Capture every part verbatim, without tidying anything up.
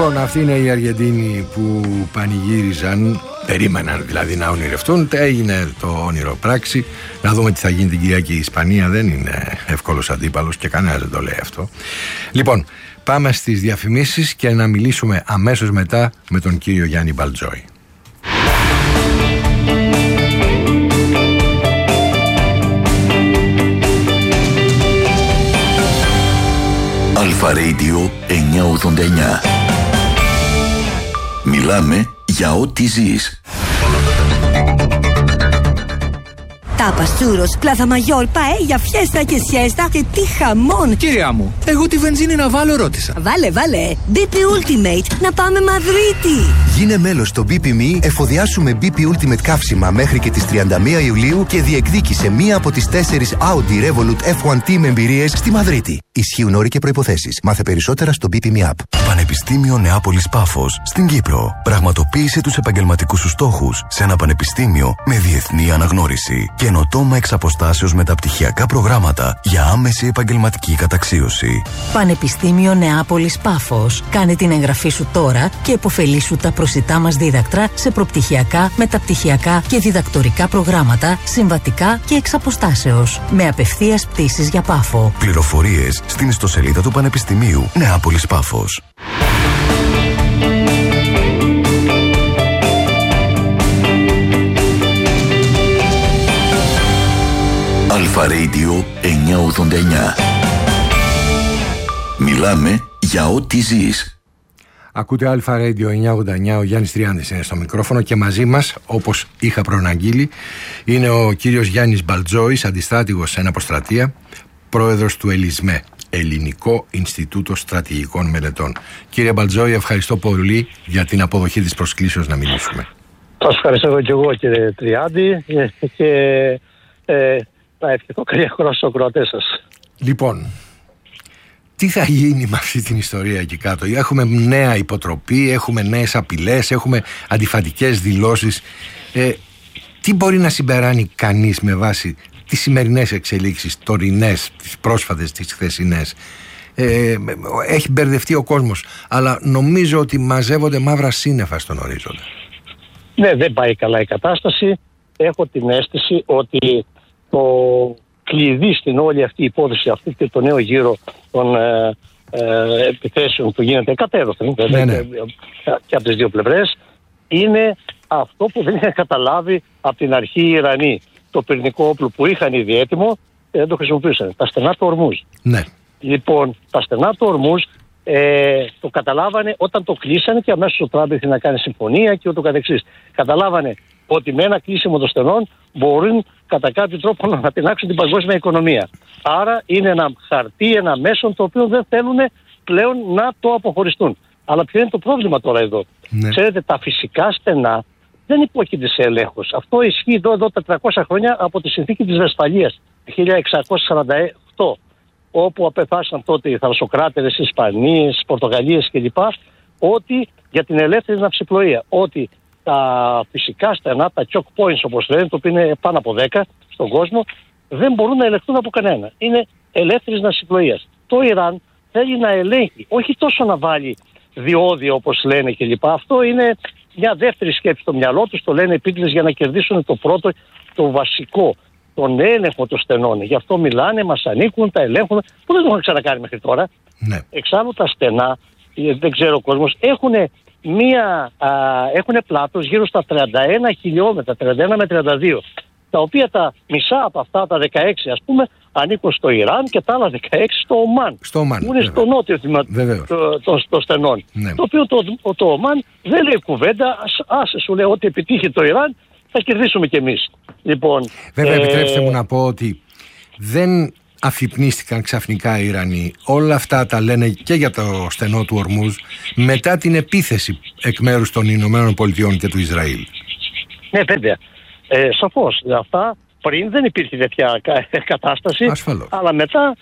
Λοιπόν, αυτοί είναι οι Αργεντίνοι που πανηγύριζαν, περίμεναν δηλαδή να ονειρευτούν. Έγινε το όνειρο πράξη. Να δούμε τι θα γίνει την Κυριακή. Η Ισπανία δεν είναι εύκολος αντίπαλος και κανένα δεν το λέει αυτό. Λοιπόν, πάμε στις διαφημίσεις και να μιλήσουμε αμέσως μετά με τον κύριο Γιάννη Μπαλτζόη. Αλφα Radio εννιακόσια ογδόντα εννιά. Μιλάμε για ό,τι ζεις. Τάπας, τσούρος, πλάθα μαγιόρ, παέλια, φιέστα και σιέστα και τι χαμόν! Κυρία μου, εγώ τη βενζίνη να βάλω ρώτησα. Βάλε, βάλε! μπι πι Ultimate, να πάμε Μαδρίτη! Γίνε μέλος στο μπι πι εμ ι, εφοδιάσου με μπι πι Ultimate καύσιμα μέχρι και τις τριάντα μία Ιουλίου και διεκδίκησε μία από τις τέσσερις Audi Revolut εφ ουάν τι με εμπειρίες στη Μαδρίτη. Ισχύουν όροι και προϋποθέσεις. Μάθε περισσότερα στο μπι πι εμ ι App. Πανεπιστήμιο Νεάπολης Πάφος στην Κύπρο. Πραγματοποίησε τους επαγγελματικούς σου στόχους σε ένα πανεπιστήμιο με διεθνή αναγνώριση. Καινοτόμα εξ αποστάσεως μεταπτυχιακά προγράμματα για άμεση επαγγελματική καταξίωση. Πανεπιστήμιο Νεάπολης Πάφος. Κάνε την εγγραφή σου τώρα και επωφελήσου τα προσιτά μας δίδακτρα σε προπτυχιακά, μεταπτυχιακά και διδακτορικά προγράμματα, συμβατικά και εξ αποστάσεως. Με απευθείας πτήσεις για Πάφο. Πληροφορίες στην ιστοσελίδα του Πανεπιστημίου Νεάπολης Πάφος. Αλφα Radio εννιακόσια ογδόντα εννιά. Μιλάμε για ό,τι ζεις. Ακούτε Αλφα Radio εννιακόσια ογδόντα εννιά, ο Γιάννης Τριάντης είναι στο μικρόφωνο και μαζί μας, όπως είχα προαναγγείλει, είναι ο κύριος Γιάννης Μπαλτζόης, αντιστράτηγος σε αποστρατεία, πρόεδρος του ΕΛΙΣΜΕ, Ελληνικό Ινστιτούτο Στρατηγικών Μελετών. Κύριε Μπαλτζόη, ευχαριστώ πολύ για την αποδοχή της προσκλήσεως να μιλήσουμε. Σας ευχαριστώ και εγώ, κύριε Τριάντη, και ε, να ευχηθώ καλή χρόνο στους ακροατές σας. Λοιπόν, τι θα γίνει με αυτή την ιστορία εκεί κάτω? Έχουμε νέα υποτροπή, έχουμε νέες απειλές, έχουμε αντιφατικές δηλώσεις. Ε, τι μπορεί να συμπεράνει κανείς με βάση τις σημερινές εξελίξεις, τωρινές, τις πρόσφατες, τις χθεσινές? Ε, έχει μπερδευτεί ο κόσμος, αλλά νομίζω ότι μαζεύονται μαύρα σύννεφα στον ορίζοντα. Ναι, δεν πάει καλά η κατάσταση. Έχω την αίσθηση ότι το κλειδί στην όλη αυτή η υπόθεση, αυτή και το νέο γύρο των ε, ε, επιθέσεων που γίνεται κατέρωθεν ναι, ναι. και από τις δύο πλευρές, είναι αυτό που δεν είχαν καταλάβει από την αρχή οι Ιρανοί. Το πυρηνικό όπλο που είχαν ήδη έτοιμο δεν το χρησιμοποιούσαν. Τα στενά του Ορμούζ. Ναι. Λοιπόν, τα στενά του Ορμούζ ε, το καταλάβανε όταν το κλείσανε και αμέσως ο Τραμπ ήθελε να κάνει συμφωνία και ούτω καθεξής. Καταλάβανε ότι με ένα κλείσιμο των στενών μπορούν κατά κάποιο τρόπο να αναπτύξουν την παγκόσμια οικονομία. Άρα είναι ένα χαρτί, ένα μέσο το οποίο δεν θέλουν πλέον να το αποχωριστούν. Αλλά ποιο είναι το πρόβλημα τώρα εδώ? Ναι. Ξέρετε, τα φυσικά στενά δεν υπόκειται σε ελέγχος. Αυτό ισχύει εδώ, εδώ τετρακόσια χρόνια από τη συνθήκη της Βεσφαλίας, χίλια εξακόσια σαράντα οκτώ, όπου απεφάσισαν τότε οι θαλασσοκράτερες, οι Ισπανίες, οι Πορτογαλίες κλπ. Ότι για την ελεύθερη ναυσιπλοεία, ότι τα φυσικά στενά, τα choke points όπως λένε, το οποίο είναι πάνω από δέκα στον κόσμο, δεν μπορούν να ελεγχθούν από κανένα. Είναι ελεύθερης ναυσιπλοείας. Το Ιράν θέλει να ελέγχει, όχι τόσο να βάλει διόδια όπως λένε κλπ. Αυτό είναι μια δεύτερη σκέψη στο μυαλό τους, το λένε επίτηδες για να κερδίσουν το πρώτο, το βασικό, τον έλεγχο των στενών. Γι' αυτό μιλάνε, μας ανήκουν, τα ελέγχουν, που δεν το έχουν ξανακάνει μέχρι τώρα. Ναι. Εξάλλου τα στενά, δεν ξέρω ο κόσμος, έχουν μία, α, έχουν πλάτος γύρω στα τριάντα ένα χιλιόμετρα, τριάντα ένα με τριάντα δύο, τα οποία τα μισά από αυτά, τα δεκαέξι ας πούμε, ανήκουν στο Ιράν και τα άλλα δεκαέξι στο Ομάν. Στο Ομάν. Που είναι στο νότιο τμήμα των το στενών. Ναι. Το οποίο το, το, το Ομάν δεν λέει κουβέντα, άσε σου λέει ότι επιτύχει το Ιράν, θα κερδίσουμε κι εμείς. Λοιπόν, βέβαια, ε... επιτρέψτε μου να πω ότι δεν αφυπνίστηκαν ξαφνικά οι Ιρανοί. Όλα αυτά τα λένε και για το στενό του Ορμούζ μετά την επίθεση εκ μέρους των Ηνωμένων Πολιτειών και του Ισραήλ. Ναι, βέβαια. Ε, σαφώς. Αυτά πριν δεν υπήρχε τέτοια κατάσταση. Ασφαλώς. Αλλά μετά,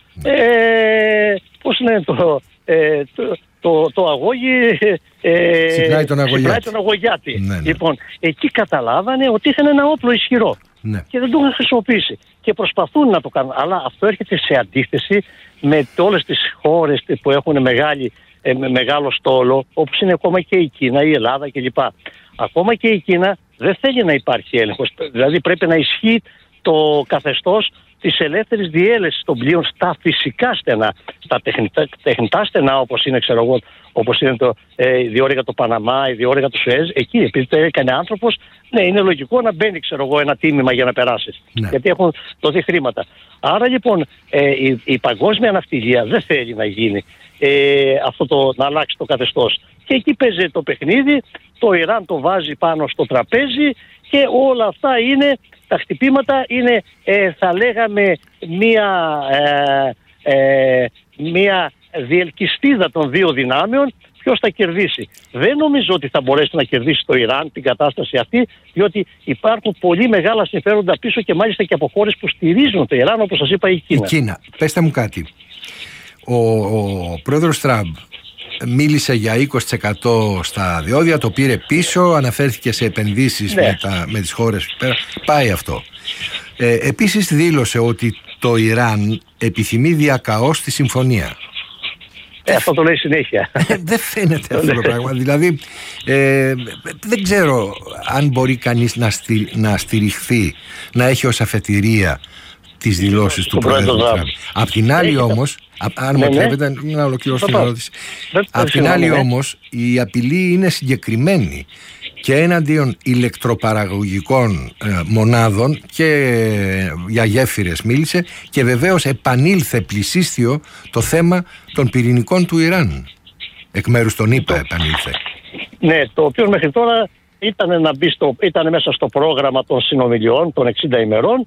ε, πώς λένε το... Ε, το Το, το αγώγι ε, Συμπλάει τον αγωγιάτη. τον αγωγιάτη. Ναι, ναι. Λοιπόν, εκεί καταλάβανε ότι είχαν ένα όπλο ισχυρό. Ναι. Και δεν το είχαν χρησιμοποιήσει. Και προσπαθούν να το κάνουν. Αλλά αυτό έρχεται σε αντίθεση με όλες τις χώρες που έχουν μεγάλη ε, με μεγάλο στόλο, όπως είναι ακόμα και η Κίνα, η Ελλάδα κλπ. Ακόμα και η Κίνα δεν θέλει να υπάρχει έλεγχος. Δηλαδή πρέπει να ισχύει το καθεστώς της ελεύθερης διέλευσης των πλοίων στα φυσικά στενά, στα τεχνητά, τεχνητά στενά, όπως είναι, ξέρω εγώ, όπως είναι το ε, η διόρυγα του Παναμά, η διόρυγα του Σουέζ. Εκεί, επειδή το έκανε άνθρωπος, ναι, είναι λογικό να μπαίνει, ξέρω εγώ, ένα τίμημα για να περάσεις. Ναι. Γιατί έχουν δοθεί χρήματα. Άρα λοιπόν ε, η, η παγκόσμια ναυτιλία δεν θέλει να γίνει ε, αυτό το, να αλλάξει το καθεστώς. Και εκεί παίζει το παιχνίδι, το Ιράν το βάζει πάνω στο τραπέζι και όλα αυτά είναι, τα χτυπήματα είναι, ε, θα λέγαμε, μία, ε, ε, μία διελκυστίδα των δύο δυνάμεων. Ποιος θα κερδίσει? Δεν νομίζω ότι θα μπορέσει να κερδίσει το Ιράν την κατάσταση αυτή, διότι υπάρχουν πολύ μεγάλα συμφέροντα πίσω και μάλιστα και από χώρες που στηρίζουν το Ιράν, όπως σας είπα, η Κίνα. Η Κίνα. Πέστε μου κάτι. Ο, ο πρόεδρος Τραμπ μίλησε για είκοσι τοις εκατό στα διόδια, το πήρε πίσω, αναφέρθηκε σε επενδύσεις ναι. με, τα, με τις χώρες πέρα. Πάει αυτό. Ε, επίσης δήλωσε ότι το Ιράν επιθυμεί διακαώς τη συμφωνία. Ε, αυτό το λέει συνέχεια. Δεν φαίνεται αυτό το πράγμα. Δηλαδή ε, δεν ξέρω αν μπορεί κανείς να, στηρι, να στηριχθεί, να έχει ως αφετηρία τις δηλώσεις του Πρόεδρου Τραμπ. Απ' την άλλη όμως, αν μου επιτρέπετε να ολοκληρώσω την ερώτηση, απ' την άλλη όμως η απειλή είναι συγκεκριμένη και έναντιον ηλεκτροπαραγωγικών ε, μονάδων και ε, για γέφυρες μίλησε, και βεβαίως επανήλθε πλησίστιο το θέμα των πυρηνικών του Ιράν. Εκ μέρους των ΗΠΑ επανήλθε. Ναι, το οποίο μέχρι τώρα ήταν, να μπει στο, ήταν μέσα στο πρόγραμμα των συνομιλιών των εξήντα ημερών,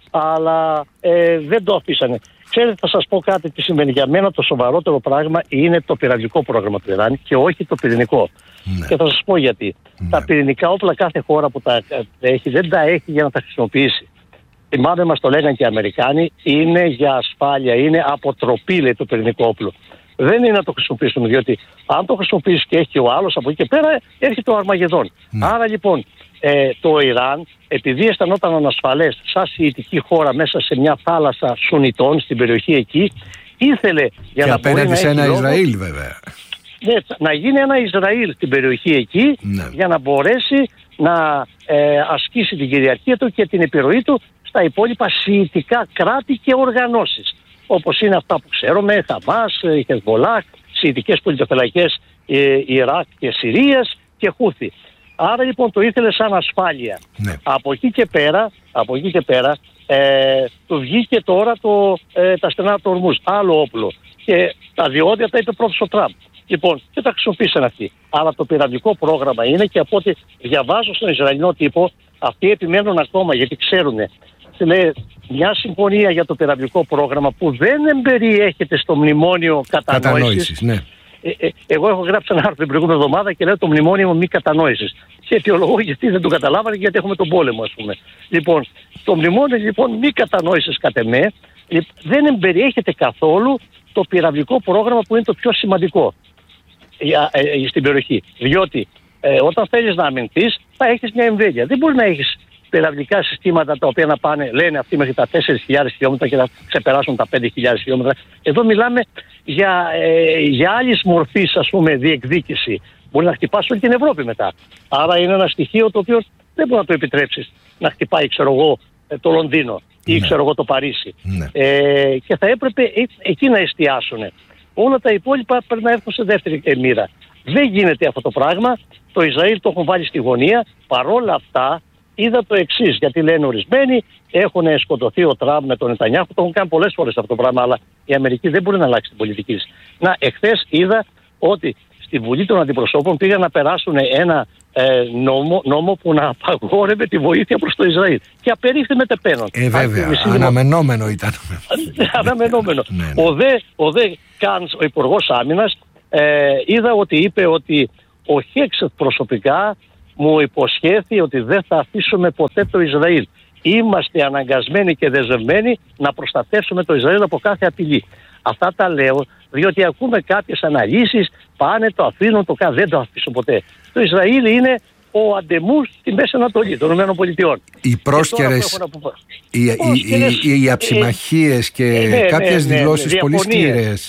αλλά ε, δεν το αφήσανε. Ξέρετε, θα σας πω κάτι τι σημαίνει. Για μένα το σοβαρότερο πράγμα είναι το πυρηνικό πρόγραμμα του Ιράν και όχι το πυρηνικό. Ναι. Και θα σας πω γιατί. Ναι. Τα πυρηνικά όπλα κάθε χώρα που τα έχει δεν τα έχει για να τα χρησιμοποιήσει. Θυμάμαι, μας το λέγανε και οι Αμερικάνοι, είναι για ασφάλεια, είναι αποτροπή, λέει, το πυρηνικό όπλο. Δεν είναι να το χρησιμοποιήσουμε, διότι αν το χρησιμοποιήσει και έχει ο άλλος, από εκεί και πέρα έρχεται ο Αρμαγεδόν. Ναι. Άρα λοιπόν ε, το Ιράν, επειδή αισθανόταν ανασφαλές σαν σιητική χώρα μέσα σε μια θάλασσα Σουνιτών στην περιοχή εκεί, ήθελε για και να απέναντι μπορεί να σε ένα λόγο, Ισραήλ βέβαια. Ναι, να γίνει ένα Ισραήλ στην περιοχή εκεί, ναι. για να μπορέσει να ε, ασκήσει την κυριαρχία του και την επιρροή του στα υπόλοιπα σιητικά κράτη και οργανώσεις. Όπως είναι αυτά που ξέρουμε, Χαμάς, Χεσμολάχ, σιητικές πολιτοφυλακές ε, Ιράκ και Συρίας και Χούθη. Άρα λοιπόν το ήθελε σαν ασφάλεια. Ναι. Από εκεί και πέρα, από εκεί και πέρα ε, του βγήκε τώρα το, ε, τα στενά του Ορμούζ, άλλο όπλο. Και τα διόδια τα είπε πρώτος ο Τραμπ. Λοιπόν, και τα χρησιμοποίησαν αυτοί. Αλλά το πυρηνικό πρόγραμμα είναι, και από ό,τι διαβάζω στον Ισραηλινό τύπο, αυτοί επιμένουν ακόμα, γιατί ξέρουν. Λέει, μια συμφωνία για το πυρηνικό πρόγραμμα που δεν εμπεριέχεται στο μνημόνιο κατανόησης. Ναι. Ε, ε, εγώ έχω γράψει ένα άρθρο την προηγούμενη εβδομάδα και λέω το μνημόνιο μη κατανόησης. Και αιτιολογώ γιατί δεν το καταλάβανε, γιατί έχουμε τον πόλεμο, ας πούμε. Λοιπόν, το μνημόνιο λοιπόν μη κατανόησης κατ' εμέ δεν εμπεριέχεται καθόλου το πυραυλικό πρόγραμμα που είναι το πιο σημαντικό για, ε, ε, στην περιοχή. Διότι ε, όταν θέλεις να αμυνθείς θα έχεις μια εμβέλεια. Δεν μπορεί να έχεις πυραυλικά συστήματα τα οποία να πάνε, λένε αυτοί, μέχρι τα τέσσερις χιλιάδες χιλιόμετρα και να ξεπεράσουν τα πέντε χιλιάδες χιλιόμετρα. Εδώ μιλάμε για, ε, για άλλης μορφής, ας πούμε, διεκδίκηση. Μπορεί να χτυπάσει όλη την Ευρώπη μετά. Άρα είναι ένα στοιχείο το οποίο δεν μπορεί να το επιτρέψεις να χτυπάει, ξέρω εγώ, το Λονδίνο ή ναι. ξέρω εγώ το Παρίσι. Ναι. Ε, και θα έπρεπε ε, εκεί να εστιάσουν. Όλα τα υπόλοιπα πρέπει να έρθουν σε δεύτερη μοίρα. Δεν γίνεται αυτό το πράγμα. Το Ισραήλ το έχουν βάλει στη γωνία. Παρόλα αυτά, είδα το εξής, γιατί λένε ορισμένοι, έχουν σκοτωθεί ο Τραμπ με τον Νετανιάχου, το έχουν κάνει πολλές φορές αυτό το πράγμα, αλλά η Αμερική δεν μπορεί να αλλάξει την πολιτική της. Να, εχθές είδα ότι στη Βουλή των Αντιπροσώπων πήγαν να περάσουν ένα ε, νόμο, νόμο που να απαγόρευε τη βοήθεια προς το Ισραήλ. Και απερίφθη μετεπένων. Ε, βέβαια, αναμενόμενο ήταν. Αναμενόμενο. ναι, ναι. Ο Δε, ο Δε Κάνς, ο Υπουργός Άμυνας, ε, είδα ότι είπε ότι ο Χέξετ προσωπικά μου υποσχέθη ότι δεν θα αφήσουμε ποτέ το Ισραήλ. Είμαστε αναγκασμένοι και δεσμευμένοι να προστατεύσουμε το Ισραήλ από κάθε απειλή. Αυτά τα λέω διότι ακούμε κάποιες αναλύσεις, πάνε, το αφήνουν, το κάνουν, δεν το αφήσουν ποτέ. Το Ισραήλ είναι ο αντεμούς στη Μέση Ανατολή των ΗΠΑ. Οι πρόσκαιρες, οι, οι, οι, οι αψιμαχίες και ε, ναι, κάποιες ναι, ναι, δηλώσεις ναι, πολύ σκληρές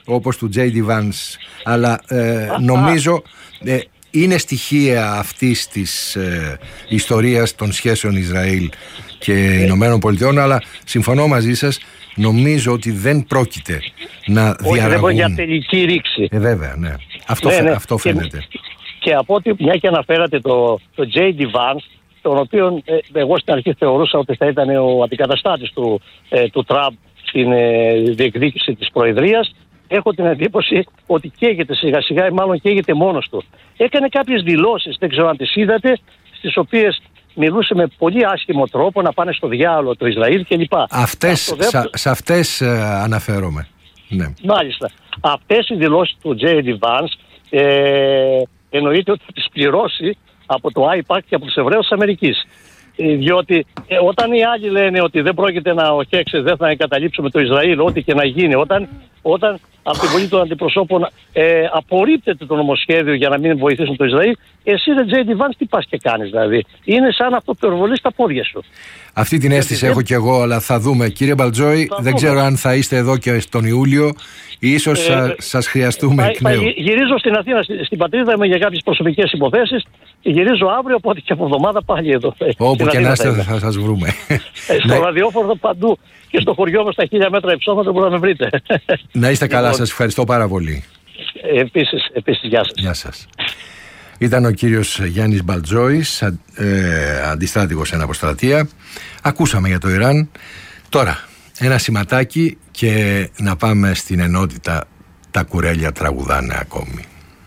όπως του τζέι ντι Vance, αλλά ε, νομίζω ε, είναι στοιχεία αυτής της ε, ιστορίας των σχέσεων Ισραήλ και Ηνωμένων Πολιτειών, αλλά συμφωνώ μαζί σας, νομίζω ότι δεν πρόκειται να διαραγούν. Όχι, για τελική ρήξη. Ε, βέβαια, ναι. Αυτό, ναι, φαι, ναι. αυτό φαίνεται. Και, και από ό,τι μια και αναφέρατε το, το τζέι ντι Vance, τον οποίο ε, εγώ στην αρχή θεωρούσα ότι θα ήταν ο αντικαταστάτης του, ε, του Τραμπ στην ε, διεκδίκηση της Προεδρίας, έχω την εντύπωση ότι καίγεται σιγά σιγά ή μάλλον καίγεται μόνος του. Έκανε κάποιες δηλώσεις, δεν ξέρω αν τις είδατε, στις οποίες μιλούσε με πολύ άσχημο τρόπο να πάνε στο διάολο το Ισραήλ κλπ. Αυτές, δε... σε, σε αυτές ε, αναφέρομαι. Ναι. Μάλιστα. Αυτές οι δηλώσεις του τζέι ντι Vance ε, εννοείται ότι θα τις πληρώσει από το άιπακ και από τους Εβραίους της Αμερικής. Ε, διότι ε, όταν οι άλλοι λένε ότι δεν πρόκειται να οχέξει, δεν θα εγκαταλείψουμε το Ισραήλ, ό,τι και να γίνει, όταν, όταν από την Βουλή των Αντιπροσώπων ε, απορρίπτεται το νομοσχέδιο για να μην βοηθήσουν το Ισραήλ, εσύ δεν τζέι ντι Vance τι πας και κάνεις δηλαδή. Είναι σαν αυτοπυροβολή στα πόδια σου. Αυτή την αίσθηση δεν... έχω κι εγώ, αλλά θα δούμε. Κύριε Μπαλτζόη, θα δεν δούμε. Ξέρω αν θα είστε εδώ και τον Ιούλιο. Ίσως ε, σας χρειαστούμε εκ νέου. Γυρίζω στην Αθήνα, στην πατρίδα μου για κάποιες προσωπικές υποθέσεις. Γυρίζω αύριο, οπότε και από εβδομάδα πάλι εδώ. Όπου και να είστε θα σας βρούμε. Στο ραδιόφωνο παντού και στο χωριό μας στα χίλια μέτρα υψόμετρα μπορείτε να με βρείτε. Να είστε καλά, σας ευχαριστώ πάρα πολύ. Επίσης, επίσης γεια σας. Γεια σας. Ήταν ο κύριος Γιάννης Μπαλτζόης, ε, αντιστράτηγος εν αποστρατεία. Ακούσαμε για το Ιράν. Τώρα, ένα σηματάκι και να πάμε στην ενότητα «Τα κουρέλια τραγουδάνε ακόμη».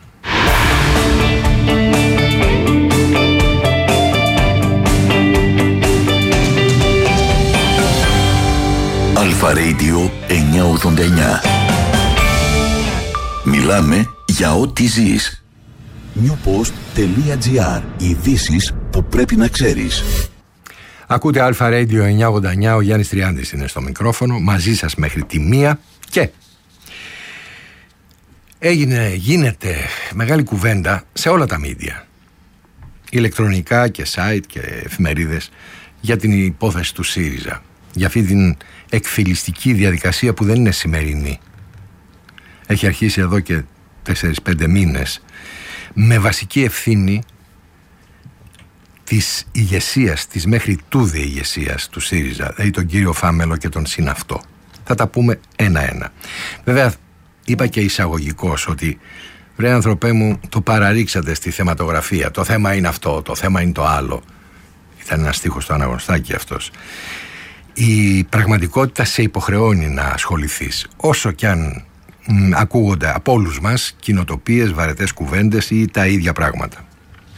Αλφα Radio εννιακόσια ογδόντα εννιά. Μιλάμε για ό,τι ζεις. newpost.gr. Ειδήσεις που πρέπει να ξέρεις. Ακούτε Αλφα Radio εννιακόσια ογδόντα εννιά. Ο Γιάννης Τριάντης είναι στο μικρόφωνο. Μαζί σας μέχρι τη μία. Και έγινε, γίνεται μεγάλη κουβέντα σε όλα τα μίντια, ηλεκτρονικά και site και εφημερίδες, για την υπόθεση του ΣΥΡΙΖΑ, για αυτή την εκφυλιστική διαδικασία που δεν είναι σημερινή. Έχει αρχίσει εδώ και τέσσερις πέντε μήνες, με βασική ευθύνη της ηγεσίας, της μέχρι τούδε ηγεσίας του ΣΥΡΙΖΑ, δηλαδή τον κύριο Φάμελο και τον συναυτό. Θα τα πούμε ένα-ένα. Βέβαια, είπα και εισαγωγικώς ότι βρε άνθρωπέ μου, το παραρίξατε στη θεματογραφία. Το θέμα είναι αυτό, το θέμα είναι το άλλο. Ήταν ένα στίχος στο Αναγνωστάκι αυτός. Η πραγματικότητα σε υποχρεώνει να ασχοληθείς, όσο κι αν μ, ακούγονται από όλους μας κοινοτοπίες, βαρετές κουβέντες ή τα ίδια πράγματα.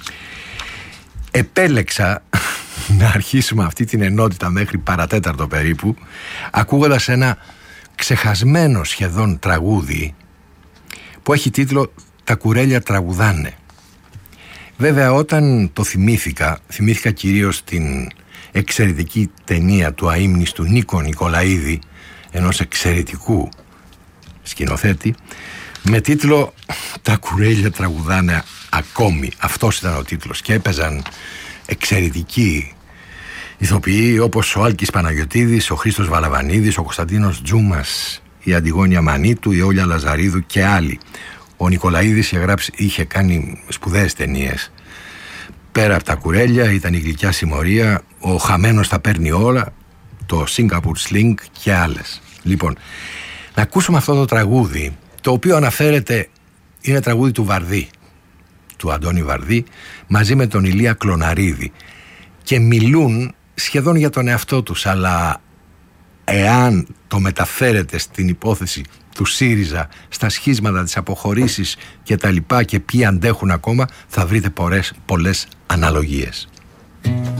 Επέλεξα να αρχίσουμε αυτή την ενότητα μέχρι παρατέταρτο περίπου, ακούγοντας ένα ξεχασμένο σχεδόν τραγούδι που έχει τίτλο «Τα κουρέλια τραγουδάνε». Βέβαια, όταν το θυμήθηκα, θυμήθηκα κυρίως την εξαιρετική ταινία του αείμνηστου Νίκο Νικολαίδη, ενός εξαιρετικού σκηνοθέτη, με τίτλο «Τα κουρέλια τραγουδάνε ακόμη». Αυτός ήταν ο τίτλος και έπαιζαν εξαιρετικοί ηθοποιοί όπως ο Άλκης Παναγιωτίδης, ο Χρήστος Βαλαβανίδης, ο Κωνσταντίνος Τζούμας, η Αντιγόνια Μανίτου, η Όλια Λαζαρίδου και άλλοι. Ο Νικολαίδης είχε, γράψει, είχε κάνει σπουδαίες ταινίες. Πέρα από τα κουρέλια ήταν η Γλυκιά Συμμορία, ο Χαμένος τα παίρνει όλα, το Singapore Sling και άλλες. Λοιπόν, να ακούσουμε αυτό το τραγούδι, το οποίο αναφέρεται, είναι τραγούδι του Βαρδί, του Αντώνη Βαρδί, μαζί με τον Ηλία Κλωναρίδη, και μιλούν σχεδόν για τον εαυτό τους, αλλά εάν το μεταφέρετε στην υπόθεση του ΣΥΡΙΖΑ, στα σχίσματα, της αποχωρήσεις και τα λοιπά και ποιοι αντέχουν ακόμα, θα βρείτε πολλές, πολλές αναλογίες.